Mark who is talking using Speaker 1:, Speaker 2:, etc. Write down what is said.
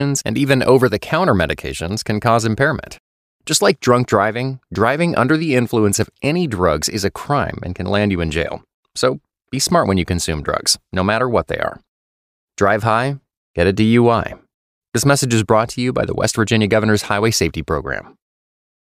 Speaker 1: and even over-the-counter medications can cause impairment. Just like drunk driving, driving under the influence of any drugs is a crime and can land you in jail. So be smart when you consume drugs, no matter what they are. Drive high, get a DUI. This message is brought to you by the West Virginia Governor's Highway Safety Program.